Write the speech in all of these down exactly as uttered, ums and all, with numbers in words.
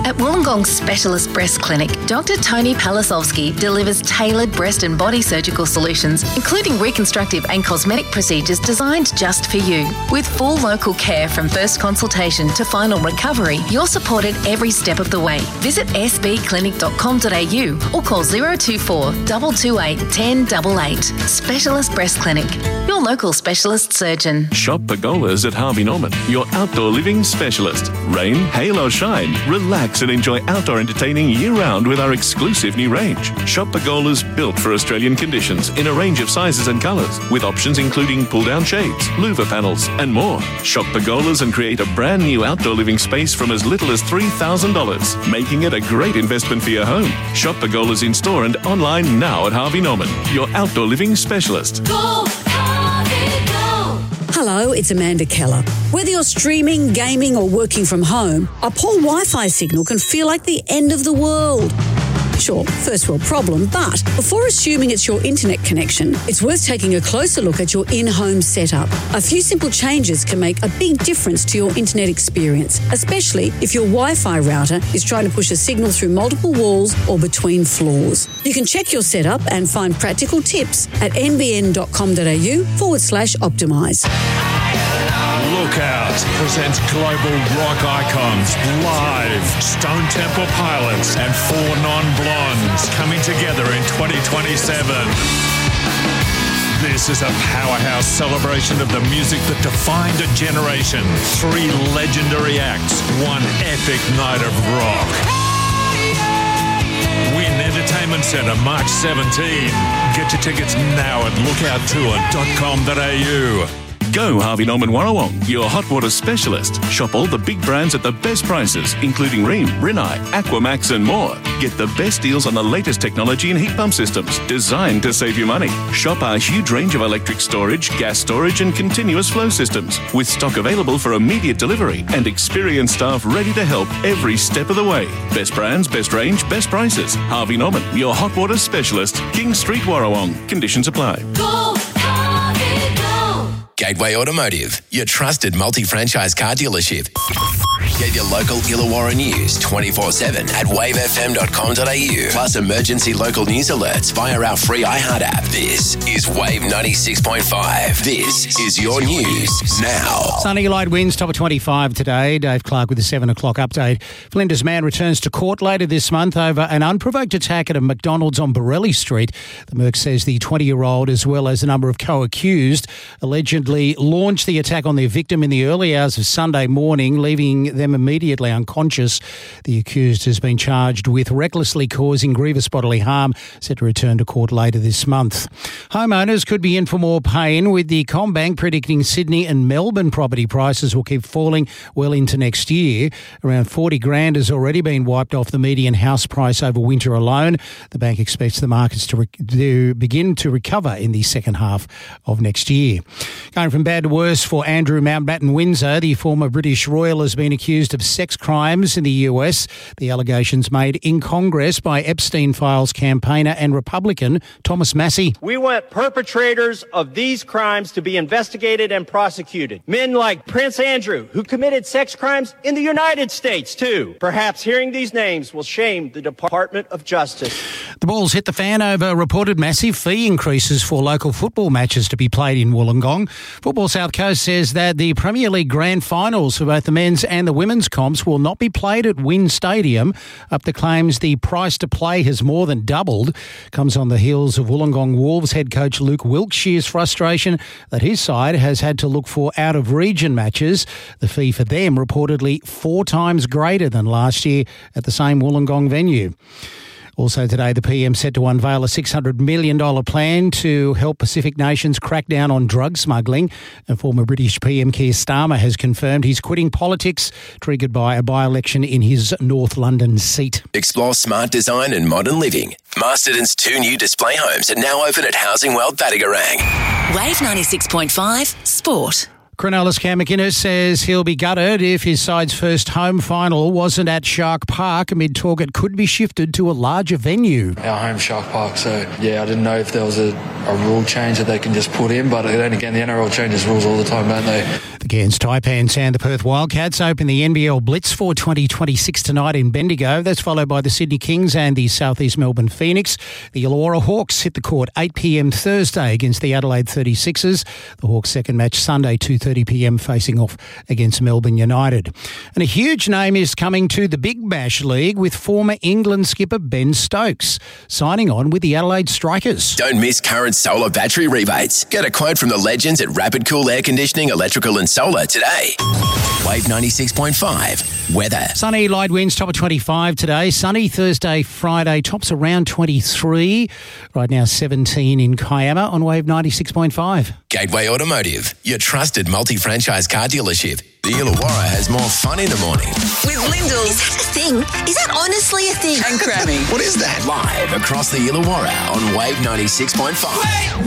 At Wollongong Specialist Breast Clinic, Doctor Tony Palasovsky delivers tailored breast and body surgical solutions, including reconstructive and cosmetic procedures designed just for you. With full local care from first consultation to final recovery, you're supported every step of the way. Visit s b clinic dot com dot a u or call zero two four, two two eight, one zero eight eight. Specialist Breast Clinic, your local specialist surgeon. Shop Pergolas at Harvey Norman, your outdoor living specialist. Rain, hail or shine, relax and enjoy outdoor entertaining year-round with our exclusive new range. Shop Pergolas built for Australian conditions in a range of sizes and colours, with options including pull-down shades, louver panels and more. Shop Pergolas and create a brand new outdoor living space from as little as three thousand dollars, making it a great investment for your home. Shop Pergolas in store and online now at Harvey Norman, your outdoor living specialist. Go, Harvey, go! Hello, it's Amanda Keller. Whether you're streaming, gaming or working from home, a poor Wi-Fi signal can feel like the end of the world. Sure, first world problem, but before assuming it's your internet connection, it's worth taking a closer look at your in-home setup. A few simple changes can make a big difference to your internet experience, especially if your Wi-Fi router is trying to push a signal through multiple walls or between floors. You can check your setup and find practical tips at nbn.com.au forward slash optimise. Lookout presents global rock icons live. Stone Temple Pilots and Four Non-Blondes coming together in twenty twenty-seven. This is a powerhouse celebration of the music that defined a generation. Three legendary acts, one epic night of rock. Win Entertainment Centre, March seventeenth. Get your tickets now at lookout tour dot com dot a u. Go Harvey Norman Warrawong, your hot water specialist. Shop all the big brands at the best prices, including Rheem, Rinnai, Aquamax and more. Get the best deals on the latest technology and heat pump systems designed to save you money. Shop our huge range of electric storage, gas storage and continuous flow systems, with stock available for immediate delivery and experienced staff ready to help every step of the way. Best brands, best range, best prices. Harvey Norman, your hot water specialist. King Street, Warrawong. Conditions apply. Go, Harvey, go! Gateway Automotive, your trusted multi-franchise car dealership. Get your local Illawarra news twenty-four seven at wave f m dot com dot a u. Plus emergency local news alerts via our free iHeart app. This is Wave ninety-six point five. This is your news now. Sunny light winds, top of twenty-five today. Dave Clark with the seven o'clock update. Flinders man returns to court later this month over an unprovoked attack at a McDonald's on Borelli Street. The Merc says the twenty-year-old, as well as a number of co-accused, allegedly launched the attack on their victim in the early hours of Sunday morning, leaving them immediately unconscious. The accused has been charged with recklessly causing grievous bodily harm, set to return to court later this month. Homeowners could be in for more pain, with the CommBank predicting Sydney and Melbourne property prices will keep falling well into next year. Around forty grand has already been wiped off the median house price over winter alone. The bank expects the markets to, re- to begin to recover in the second half of next year. Going from bad to worse for Andrew Mountbatten-Windsor, the former British royal has been accused of sex crimes in the U S. The allegations made in Congress by Epstein Files campaigner and Republican Thomas Massey. We want perpetrators of these crimes to be investigated and prosecuted. Men like Prince Andrew, who committed sex crimes in the United States, too. Perhaps hearing these names will shame the Department of Justice. The balls hit the fan over reported massive fee increases for local football matches to be played in Wollongong. Football South Coast says that the Premier League Grand Finals for both the men's and the women's comps will not be played at Wynn Stadium. Up to claims the price to play has more than doubled. Comes on the heels of Wollongong Wolves head coach Luke Wilkshire's frustration that his side has had to look for out-of-region matches. The fee for them reportedly four times greater than last year at the same Wollongong venue. Also today, the P M set to unveil a six hundred million dollars plan to help Pacific nations crack down on drug smuggling. And former British P M Keir Starmer has confirmed he's quitting politics, triggered by a by-election in his North London seat. Explore smart design and modern living. Masterton's two new display homes are now open at Housing World Battigarang. Wave ninety-six point five Sport. Cronulla's Cam McInnes says he'll be gutted if his side's first home final wasn't at Shark Park amid talk it could be shifted to a larger venue. Our home Shark Park, so yeah, I didn't know if there was a, a rule change that they can just put in, but then again, the N R L changes rules all the time, don't they? The Cairns Taipans and the Perth Wildcats open the N B L Blitz for twenty twenty-six tonight in Bendigo. That's followed by the Sydney Kings and the South East Melbourne Phoenix. The Illawarra Hawks hit the court eight p.m. Thursday against the Adelaide thirty-sixers. The Hawks' second match Sunday, two thirty p.m. facing off against Melbourne United. And a huge name is coming to the Big Bash League with former England skipper Ben Stokes signing on with the Adelaide Strikers. Don't miss current solar battery rebates. Get a quote from the legends at Rapid Cool Air Conditioning, Electrical and Solar today. Wave ninety-six point five. Weather. Sunny, light winds, top of twenty-five today. Sunny Thursday, Friday, tops around twenty-three. Right now, seventeen in Kiama on Wave ninety-six point five. Gateway Automotive, your trusted multi-franchise car dealership. The Illawarra has more fun in the morning. With Lyndall. Is that a thing? Is that honestly a thing? And Grammy. What is that? Live across the Illawarra on Wave ninety-six point five.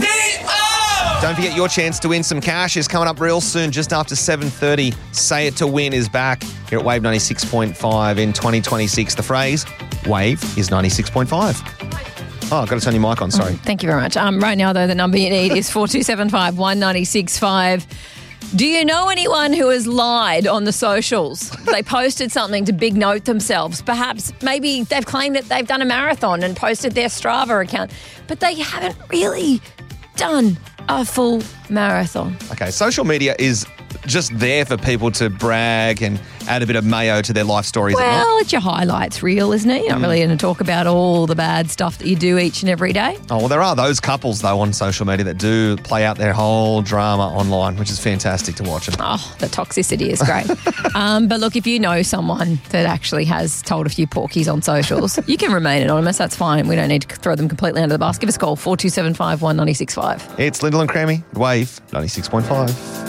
Don't forget your chance to win some cash is coming up real soon, just after seven thirty. Say It to Win is back here at Wave ninety-six point five in twenty twenty-six. The phrase, Wave, is ninety-six point five. Oh, I've got to turn your mic on, sorry. Thank you very much. Um, right now, though, the number you need is four two seven five, one nine six five. Do you know anyone who has lied on the socials? They posted something to big note themselves. Perhaps maybe they've claimed that they've done a marathon and posted their Strava account, but they haven't really done a full marathon. Okay, social media is just there for people to brag and add a bit of mayo to their life stories. Well, it's your highlights reel, isn't it? You're not really going to talk about all the bad stuff that you do each and every day. Oh, well, there are those couples, though, on social media that do play out their whole drama online, which is fantastic to watch. Oh, the toxicity is great. um, but look, if you know someone that actually has told a few porkies on socials, you can remain anonymous. That's fine. We don't need to throw them completely under the bus. Give us a call, four two seven five, one nine six five. It's Lyndall and Crammy, Wave ninety-six point five.